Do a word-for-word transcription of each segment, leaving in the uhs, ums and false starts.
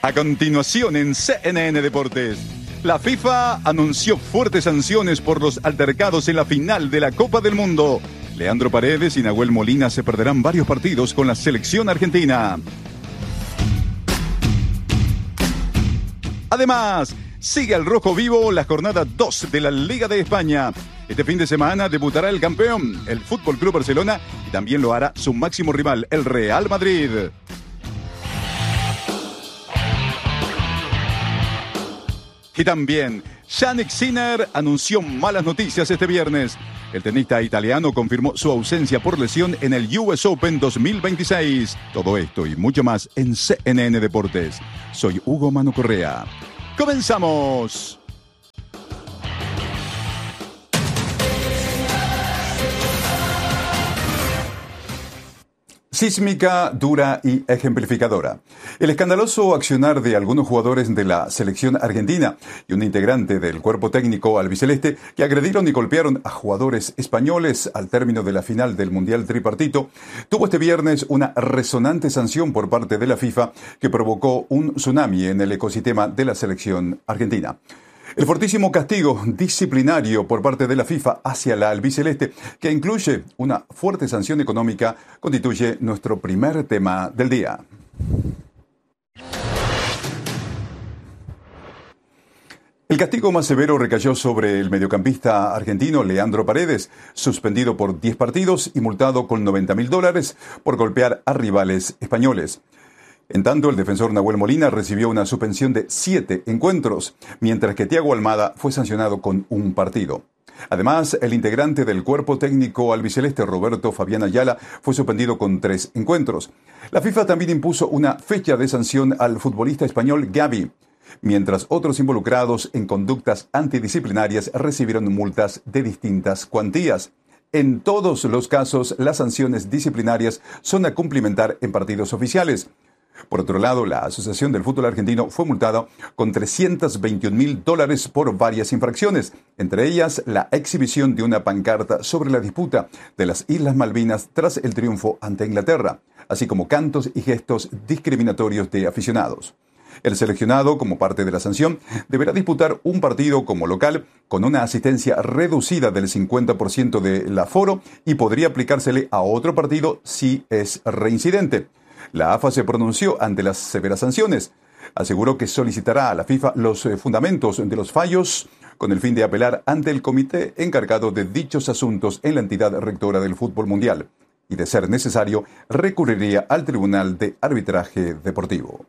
A continuación en C N N Deportes, la FIFA anunció fuertes sanciones por los altercados en la final de la Copa del Mundo. Leandro Paredes y Nahuel Molina se perderán varios partidos con la selección argentina. Además, sigue al rojo vivo la jornada dos de la Liga de España. Este fin de semana debutará el campeón, el Fútbol Club Barcelona, y también lo hará su máximo rival, el Real Madrid. Y también, Jannik Sinner anunció malas noticias este viernes. El tenista italiano confirmó su ausencia por lesión en el U S Open dos mil veintiséis. Todo esto y mucho más en C N N Deportes. Soy Hugo Mano Correa. ¡Comenzamos! Sísmica, dura y ejemplificadora. El escandaloso accionar de algunos jugadores de la selección argentina y un integrante del cuerpo técnico albiceleste que agredieron y golpearon a jugadores españoles al término de la final del Mundial Tripartito tuvo este viernes una resonante sanción por parte de la FIFA que provocó un tsunami en el ecosistema de la selección argentina. El fortísimo castigo disciplinario por parte de la FIFA hacia la albiceleste, que incluye una fuerte sanción económica, constituye nuestro primer tema del día. El castigo más severo recayó sobre el mediocampista argentino Leandro Paredes, suspendido por diez partidos y multado con noventa mil dólares por golpear a rivales españoles. En tanto, el defensor Nahuel Molina recibió una suspensión de siete encuentros, mientras que Thiago Almada fue sancionado con un partido. Además, el integrante del cuerpo técnico albiceleste Roberto Fabián Ayala fue suspendido con tres encuentros. La FIFA también impuso una fecha de sanción al futbolista español Gavi, mientras otros involucrados en conductas antidisciplinarias recibieron multas de distintas cuantías. En todos los casos, las sanciones disciplinarias son a cumplimentar en partidos oficiales. Por otro lado, la Asociación del Fútbol Argentino fue multada con trescientos veintiún mil dólares por varias infracciones, entre ellas la exhibición de una pancarta sobre la disputa de las Islas Malvinas tras el triunfo ante Inglaterra, así como cantos y gestos discriminatorios de aficionados. El seleccionado, como parte de la sanción, deberá disputar un partido como local con una asistencia reducida del cincuenta por ciento del aforo y podría aplicársele a otro partido si es reincidente. La A F A se pronunció ante las severas sanciones. Aseguró que solicitará a la FIFA los eh, fundamentos de los fallos con el fin de apelar ante el comité encargado de dichos asuntos en la entidad rectora del fútbol mundial y, de ser necesario, recurriría al Tribunal de Arbitraje Deportivo.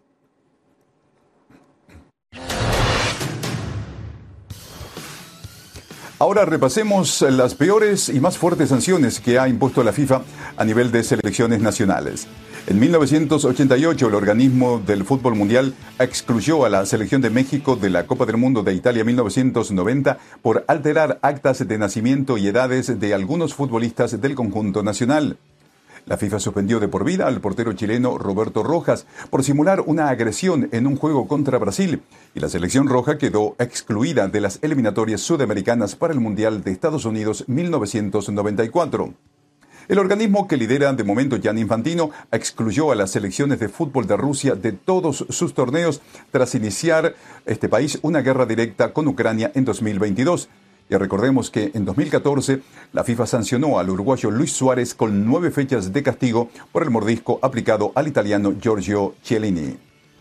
Ahora repasemos las peores y más fuertes sanciones que ha impuesto la FIFA a nivel de selecciones nacionales. En mil novecientos ochenta y ocho, el organismo del fútbol mundial excluyó a la selección de México de la Copa del Mundo de Italia mil novecientos noventa por alterar actas de nacimiento y edades de algunos futbolistas del conjunto nacional. La FIFA suspendió de por vida al portero chileno Roberto Rojas por simular una agresión en un juego contra Brasil, y la selección roja quedó excluida de las eliminatorias sudamericanas para el Mundial de Estados Unidos mil novecientos noventa y cuatro. El organismo que lidera de momento Gianni Infantino excluyó a las selecciones de fútbol de Rusia de todos sus torneos tras iniciar este país una guerra directa con Ucrania en dos mil veintidós. Y recordemos que en dos mil catorce la FIFA sancionó al uruguayo Luis Suárez con nueve fechas de castigo por el mordisco aplicado al italiano Giorgio Chiellini.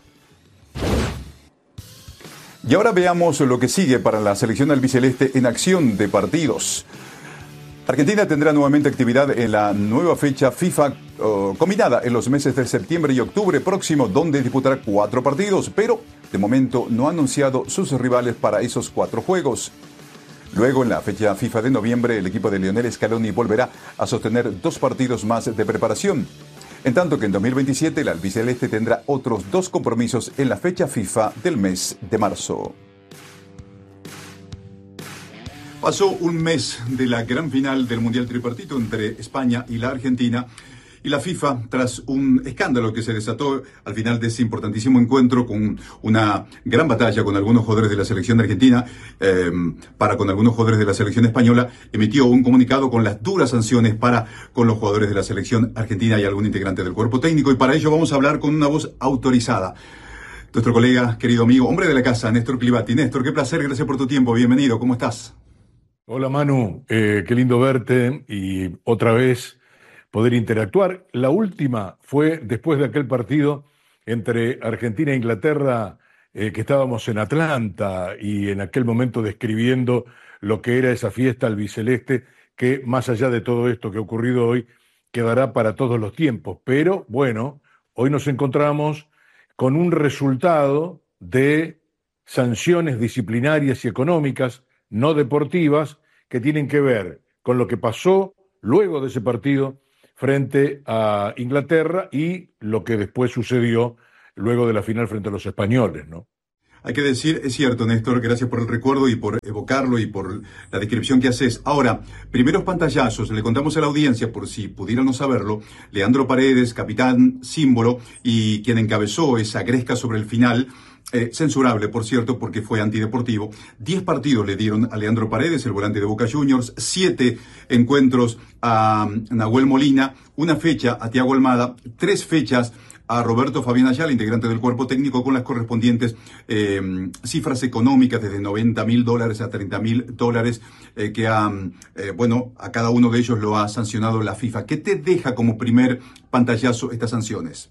Y ahora veamos lo que sigue para la selección albiceleste en acción de partidos. Argentina tendrá nuevamente actividad en la nueva fecha FIFA uh, combinada en los meses de septiembre y octubre próximo, donde disputará cuatro partidos, pero de momento no ha anunciado sus rivales para esos cuatro juegos. Luego, en la fecha FIFA de noviembre, el equipo de Lionel Scaloni volverá a sostener dos partidos más de preparación. En tanto que en dos mil veintisiete, el albiceleste tendrá otros dos compromisos en la fecha FIFA del mes de marzo. Pasó un mes de la gran final del Mundial Tripartito entre España y la Argentina, y la FIFA, tras un escándalo que se desató al final de ese importantísimo encuentro, con una gran batalla con algunos jugadores de la selección argentina eh, para con algunos jugadores de la selección española, emitió un comunicado con las duras sanciones para con los jugadores de la selección argentina y algún integrante del cuerpo técnico, y para ello vamos a hablar con una voz autorizada. Nuestro colega, querido amigo, hombre de la casa, Néstor Clivati. Néstor, qué placer, gracias por tu tiempo, bienvenido, ¿cómo estás? Hola Manu, eh, qué lindo verte y otra vez poder interactuar. La última fue después de aquel partido entre Argentina e Inglaterra, eh, que estábamos en Atlanta y en aquel momento describiendo lo que era esa fiesta albiceleste, que más allá de todo esto que ha ocurrido hoy, quedará para todos los tiempos. Pero bueno, hoy nos encontramos con un resultado de sanciones disciplinarias y económicas no deportivas que tienen que ver con lo que pasó luego de ese partido frente a Inglaterra y lo que después sucedió luego de la final frente a los españoles, ¿no? Hay que decir, es cierto, Néstor, gracias por el recuerdo y por evocarlo y por la descripción que haces. Ahora, primeros pantallazos, le contamos a la audiencia, por si pudieran no saberlo, Leandro Paredes, capitán símbolo y quien encabezó esa gresca sobre el final, eh, censurable, por cierto, porque fue antideportivo. Diez partidos le dieron a Leandro Paredes, el volante de Boca Juniors, siete encuentros a Nahuel Molina, una fecha a Thiago Almada, tres fechas a Roberto Fabián Ayala, integrante del cuerpo técnico, con las correspondientes eh, cifras económicas, desde noventa mil dólares a treinta mil dólares, eh, que ha, eh, bueno, a cada uno de ellos lo ha sancionado la FIFA. ¿Qué te deja como primer pantallazo estas sanciones?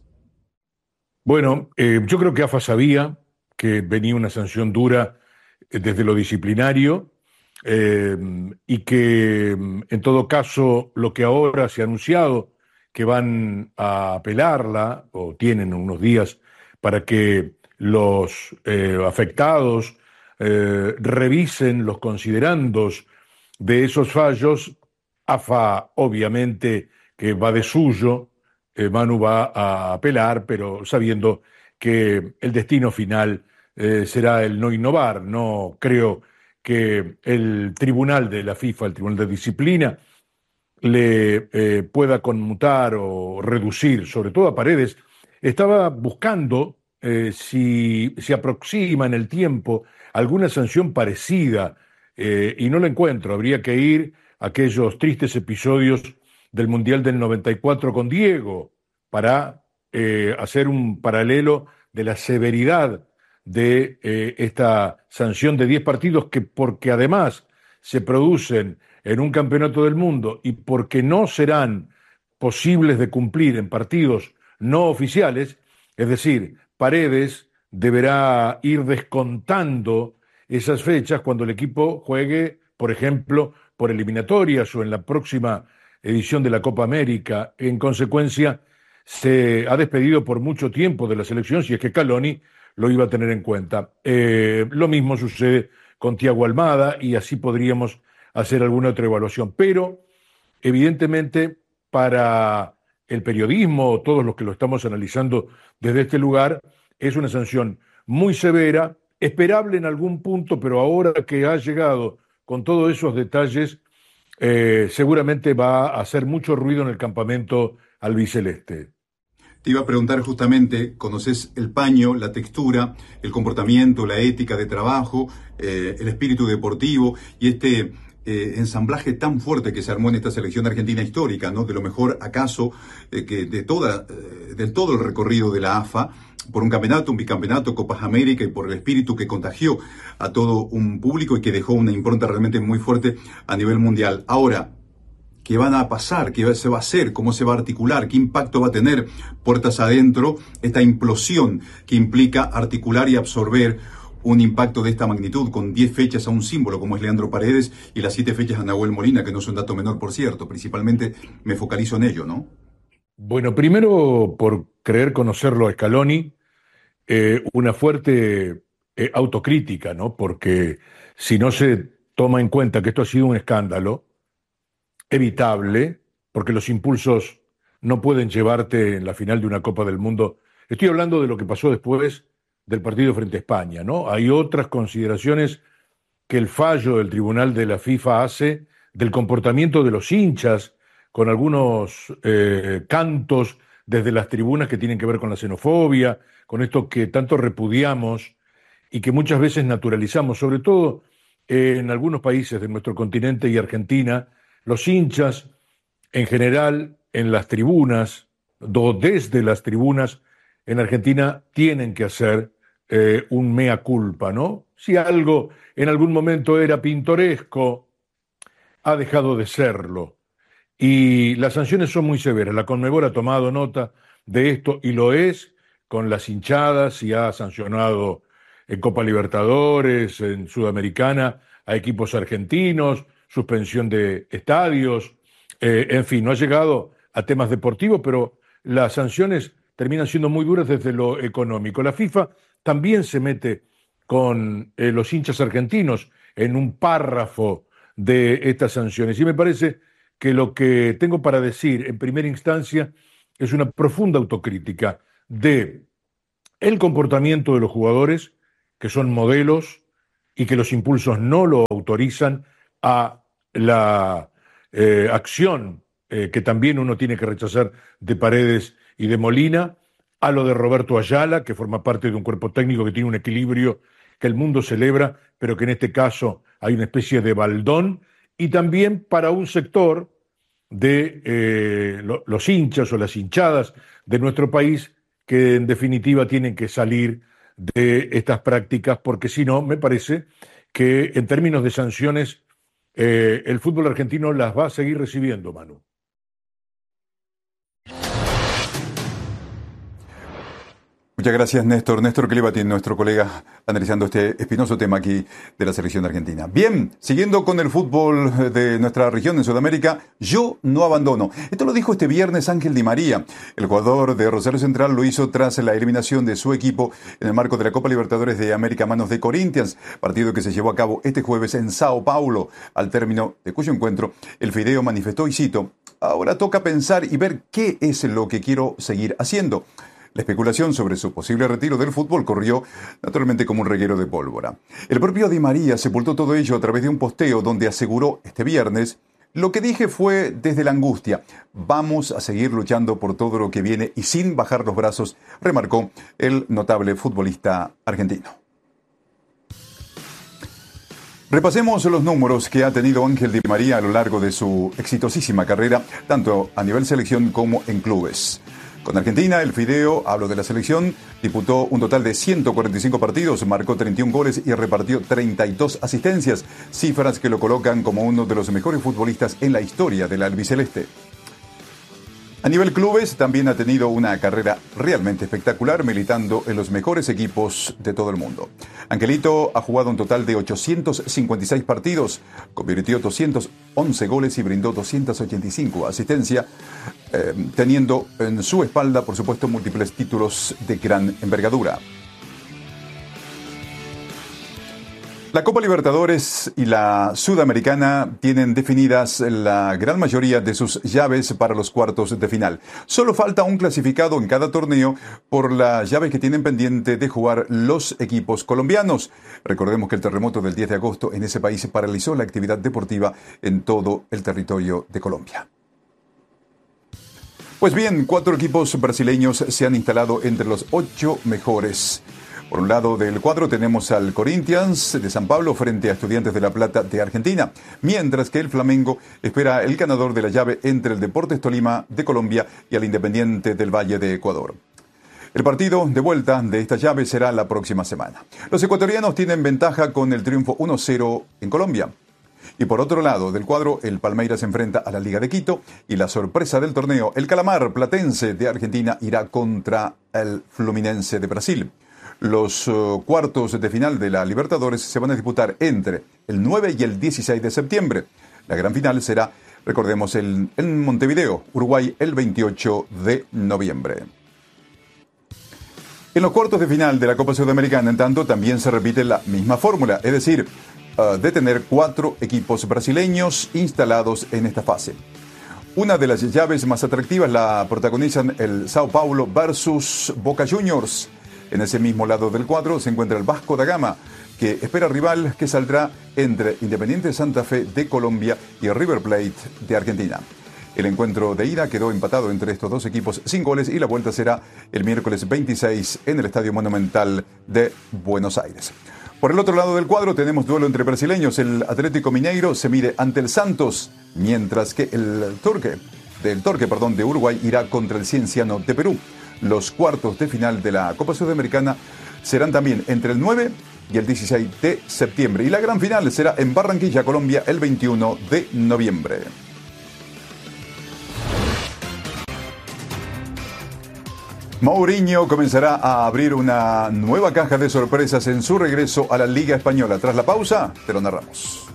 Bueno, eh, yo creo que AFA sabía que venía una sanción dura eh, desde lo disciplinario eh, y que mm, en todo caso lo que ahora se ha anunciado que van a apelarla o tienen unos días para que los eh, afectados eh, revisen los considerandos de esos fallos. AFA obviamente que va de suyo, eh, Manu va a apelar, pero sabiendo que el destino final eh, será el no innovar. No creo que el tribunal de la FIFA, el tribunal de disciplina, le eh, pueda conmutar o reducir, sobre todo a Paredes. Estaba buscando eh, si se aproxima en el tiempo alguna sanción parecida eh, y no la encuentro. Habría que ir a aquellos tristes episodios del Mundial del noventa y cuatro con Diego para eh, hacer un paralelo de la severidad de eh, esta sanción de diez partidos que, porque además se producen en un campeonato del mundo y porque no serán posibles de cumplir en partidos no oficiales, es decir, Paredes deberá ir descontando esas fechas cuando el equipo juegue, por ejemplo, por eliminatorias o en la próxima edición de la Copa América. En consecuencia, se ha despedido por mucho tiempo de la selección, si es que Scaloni lo iba a tener en cuenta. Eh, lo mismo sucede con Thiago Almada y así podríamos hacer alguna otra evaluación. Pero, evidentemente, para el periodismo, todos los que lo estamos analizando desde este lugar, es una sanción muy severa, esperable en algún punto, pero ahora que ha llegado con todos esos detalles, eh, seguramente va a hacer mucho ruido en el campamento albiceleste. Te iba a preguntar justamente, ¿conoces el paño, la textura, el comportamiento, la ética de trabajo, eh, el espíritu deportivo y este eh, ensamblaje tan fuerte que se armó en esta selección argentina histórica, ¿no? De lo mejor acaso eh, que de toda, eh, del todo el recorrido de la AFA, por un campeonato, un bicampeonato, Copas América y por el espíritu que contagió a todo un público y que dejó una impronta realmente muy fuerte a nivel mundial. Ahora, ¿qué van a pasar? ¿Qué se va a hacer? ¿Cómo se va a articular? ¿Qué impacto va a tener puertas adentro esta implosión que implica articular y absorber un impacto de esta magnitud con diez fechas a un símbolo como es Leandro Paredes y las siete fechas a Nahuel Molina, que no es un dato menor, por cierto? Principalmente me focalizo en ello, ¿no? Bueno, primero por creer conocerlo a Scaloni, eh, una fuerte eh, autocrítica, ¿no? Porque si no se toma en cuenta que esto ha sido un escándalo evitable, porque los impulsos no pueden llevarte en la final de una Copa del Mundo. Estoy hablando de lo que pasó después del partido frente a España, ¿no? Hay otras consideraciones que el fallo del Tribunal de la FIFA hace del comportamiento de los hinchas, con algunos eh, cantos desde las tribunas que tienen que ver con la xenofobia, con esto que tanto repudiamos y que muchas veces naturalizamos, sobre todo eh, en algunos países de nuestro continente y Argentina, los hinchas en general en las tribunas, o desde las tribunas en Argentina, tienen que hacer eh, un mea culpa, ¿no? Si algo en algún momento era pintoresco, ha dejado de serlo. Y las sanciones son muy severas. La Conmebol ha tomado nota de esto y lo es con las hinchadas y ha sancionado en Copa Libertadores, en Sudamericana, a equipos argentinos, suspensión de estadios, eh, en fin, no ha llegado a temas deportivos, pero las sanciones terminan siendo muy duras desde lo económico. La FIFA también se mete con eh, los hinchas argentinos en un párrafo de estas sanciones y me parece que lo que tengo para decir en primera instancia es una profunda autocrítica de el comportamiento de los jugadores, que son modelos y que los impulsos no lo autorizan, a la eh, acción eh, que también uno tiene que rechazar de Paredes y de Molina, a lo de Roberto Ayala, que forma parte de un cuerpo técnico que tiene un equilibrio que el mundo celebra, pero que en este caso hay una especie de baldón, y también para un sector de eh, lo, los hinchas o las hinchadas de nuestro país que en definitiva tienen que salir de estas prácticas porque si no, me parece que en términos de sanciones eh, el fútbol argentino las va a seguir recibiendo, Manu. Muchas gracias, Néstor. Néstor Clibati, nuestro colega, analizando este espinoso tema aquí de la selección argentina. Bien, siguiendo con el fútbol de nuestra región en Sudamérica, yo no abandono. Esto lo dijo este viernes Ángel Di María. El jugador de Rosario Central lo hizo tras la eliminación de su equipo en el marco de la Copa Libertadores de América a manos de Corinthians, partido que se llevó a cabo este jueves en Sao Paulo. Al término de cuyo encuentro, el Fideo manifestó, y cito, ahora toca pensar y ver qué es lo que quiero seguir haciendo. La especulación sobre su posible retiro del fútbol corrió naturalmente como un reguero de pólvora. El propio Di María sepultó todo ello a través de un posteo donde aseguró este viernes: lo que dije fue desde la angustia. Vamos a seguir luchando por todo lo que viene y sin bajar los brazos, remarcó el notable futbolista argentino. Repasemos los números que ha tenido Ángel Di María a lo largo de su exitosísima carrera, tanto a nivel selección como en clubes. Con Argentina, el Fideo, hablo de la selección, disputó un total de ciento cuarenta y cinco partidos, marcó treinta y un goles y repartió treinta y dos asistencias, cifras que lo colocan como uno de los mejores futbolistas en la historia del albiceleste. A nivel clubes, también ha tenido una carrera realmente espectacular, militando en los mejores equipos de todo el mundo. Angelito ha jugado un total de ochocientos cincuenta y seis partidos, convirtió doscientos once goles y brindó doscientas ochenta y cinco asistencias, eh, teniendo en su espalda, por supuesto, múltiples títulos de gran envergadura. La Copa Libertadores y la Sudamericana tienen definidas la gran mayoría de sus llaves para los cuartos de final. Solo falta un clasificado en cada torneo por la llave que tienen pendiente de jugar los equipos colombianos. Recordemos que el terremoto del diez de agosto en ese país paralizó la actividad deportiva en todo el territorio de Colombia. Pues bien, cuatro equipos brasileños se han instalado entre los ocho mejores. Por un lado del cuadro tenemos al Corinthians de San Pablo frente a Estudiantes de La Plata de Argentina, mientras que el Flamengo espera el ganador de la llave entre el Deportes Tolima de Colombia y al Independiente del Valle de Ecuador. El partido de vuelta de esta llave será la próxima semana. Los ecuatorianos tienen ventaja con el triunfo uno cero en Colombia. Y por otro lado del cuadro, el Palmeiras se enfrenta a la Liga de Quito y la sorpresa del torneo, el Calamar Platense de Argentina irá contra el Fluminense de Brasil. Los uh, cuartos de final de la Libertadores se van a disputar entre el nueve y el dieciséis de septiembre. La gran final será, recordemos, el, en Montevideo, Uruguay, el veintiocho de noviembre. En los cuartos de final de la Copa Sudamericana, en tanto, también se repite la misma fórmula, es decir, uh, de tener cuatro equipos brasileños instalados en esta fase. Una de las llaves más atractivas la protagonizan el Sao Paulo versus Boca Juniors. En ese mismo lado del cuadro se encuentra el Vasco da Gama, que espera rival que saldrá entre Independiente Santa Fe de Colombia y River Plate de Argentina. El encuentro de ida quedó empatado entre estos dos equipos sin goles y la vuelta será el miércoles veintiséis en el Estadio Monumental de Buenos Aires. Por el otro lado del cuadro tenemos duelo entre brasileños. El Atlético Mineiro se mide ante el Santos, mientras que el Torque, del Torque, perdón, de Uruguay irá contra el Cienciano de Perú. Los cuartos de final de la Copa Sudamericana serán también entre el nueve y el dieciséis de septiembre. Y la gran final será en Barranquilla, Colombia, el veintiuno de noviembre. Mourinho comenzará a abrir una nueva caja de sorpresas en su regreso a la Liga Española. Tras la pausa, te lo narramos.